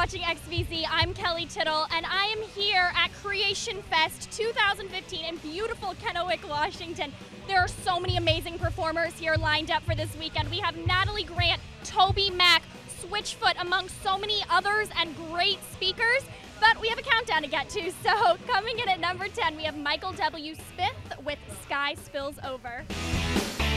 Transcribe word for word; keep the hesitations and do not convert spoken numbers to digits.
watching X V Z. I'm Kelly Tittle, and I am here at Creation Fest two thousand fifteen in beautiful Kennewick, Washington. There are so many amazing performers here lined up for this weekend. We have Natalie Grant, Toby Mac, Switchfoot, among so many others, and great speakers. But we have a countdown to get to, so coming in at number ten, we have Michael W. Smith with Sky Spills Over.